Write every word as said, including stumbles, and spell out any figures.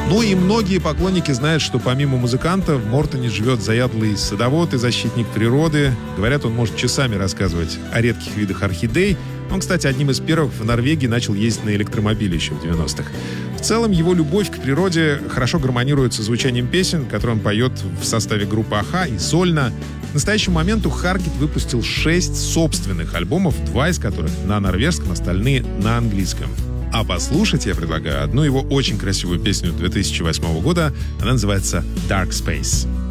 Ну и многие поклонники знают, что помимо музыканта в Мортоне живет заядлый садовод и защитник природы. Говорят, он может часами рассказывать о редких видах орхидей. Он, кстати, одним из первых в Норвегии начал ездить на электромобиле еще в девяностых. В целом, его любовь к природе хорошо гармонирует со звучанием песен, которые он поет в составе группы «Аха» и сольно. К настоящему моменту Харгит выпустил шесть собственных альбомов, два из которых на норвежском, остальные на английском. А послушать я предлагаю одну его очень красивую песню две тысячи восьмого года. Она называется «Dark Space».